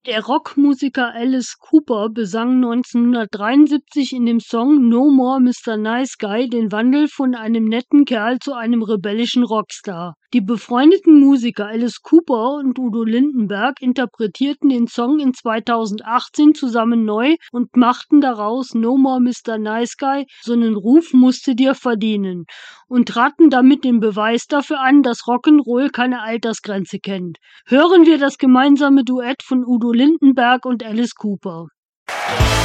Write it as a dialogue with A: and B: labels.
A: Der Rockmusiker Alice Cooper besang 1973 in dem Song "No More Mr. Nice Guy" den Wandel von einem netten Kerl zu einem rebellischen Rockstar. Die befreundeten Musiker Alice Cooper und Udo Lindenberg interpretierten den Song in 2018 zusammen neu und machten daraus "No More Mr. Nice Guy, so 'nen Ruf musst du dir verdienen" und traten damit den Beweis dafür an, dass Rock'n'Roll keine Altersgrenze kennt. Hören wir das gemeinsame Duett von Udo Lindenberg und Alice Cooper.